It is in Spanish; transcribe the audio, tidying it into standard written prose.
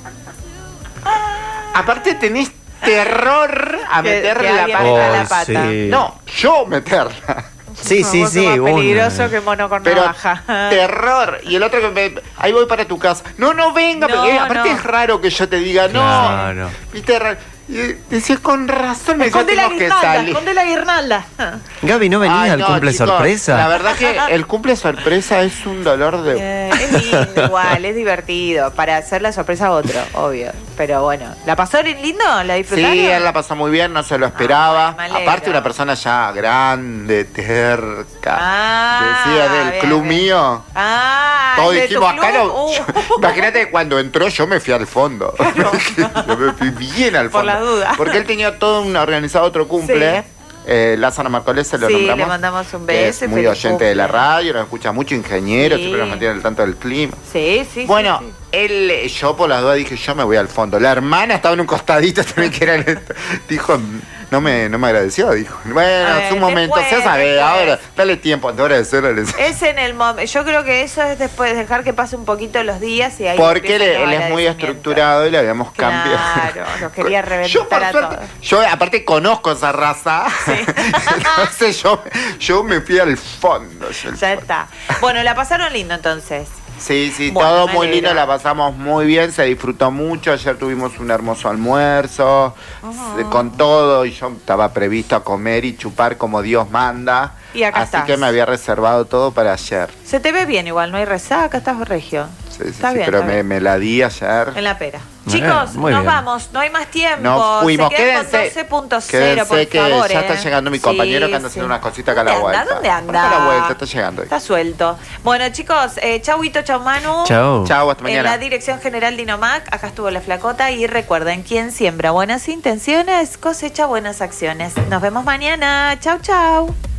Aparte tenés terror a meterle la pata. Sí. No, yo meterla. Sí, no, sí. Más peligroso que mono con pero navaja. Terror. Y el otro que ahí voy para tu casa. No, venga. No, porque, aparte es raro que yo te diga, Claro. no. Viste, raro. Y decías, con razón me Esconde la tengo que salir. esconde la guirnalda. Gaby, ¿no venía al cumple chicos, sorpresa? La verdad que el cumple sorpresa es un dolor de... Es lindo igual, es divertido. Para hacer la sorpresa a otro, obvio. Pero bueno, ¿la pasó lindo? ¿La disfrutaron? Sí, él la pasó muy bien, no se lo esperaba. Me alegro. Aparte una persona ya grande, terca. Ah, Decía del bien, club bien. mío. Ah, Todos ¿el de dijimos, tu acá club? no. Imagínate que cuando entró yo me fui al fondo. Yo me fui bien al fondo. Por la duda. Porque él tenía todo organizado otro cumple. Sí. Lázaro Marcolese lo Sí, nombramos. le mandamos un que beso. es muy feliz oyente de la cumple. radio, nos escucha mucho, ingeniero, Sí. siempre nos mantiene al tanto del clima. Sí, sí. Bueno, sí. yo por las dudas dije, yo me voy al fondo. La hermana estaba en un costadito también que era dijo, no me agradeció, dijo. Bueno, es un momento, después, se sabe, después. ahora, dale tiempo, de agradecerle. Es en el momento. Yo creo que eso es después dejar que pase un poquito los días y ahí. Porque empieza él el es muy agradecimiento. estructurado y le habíamos cambiado. Claro, lo quería Yo, reventar por a suerte, todos. yo aparte conozco esa raza. Sí. Entonces yo me fui al fondo. Ya está. Bueno, la pasaron lindo entonces. Sí, Bueno, todo me muy alegro. lindo, la pasamos muy bien, se disfrutó mucho. Ayer tuvimos un hermoso almuerzo, con todo, y yo estaba previsto a comer y chupar como Dios manda. Y acá así estás. que me había reservado todo para ayer. Se te ve bien igual, no hay resaca, estás regio. Sí, Está bien, pero está bien. me la di ayer. En la pera. Bien, Chicos, muy nos bien. vamos, no hay más tiempo. Nos fuimos, Se quedan quédense, con 12.0, quédense por que favor. ya está llegando mi compañero que anda haciendo unas cositas acá a la vuelta. ¿Dónde anda? Acá a la vuelta, está llegando. Está suelto. Bueno, chicos, chau Guito, chau Manu. Chao. Chau, hasta En mañana. la dirección general de Inomac, acá estuvo la flacota y recuerden, quien siembra buenas intenciones cosecha buenas acciones. Nos vemos mañana. Chau, chau.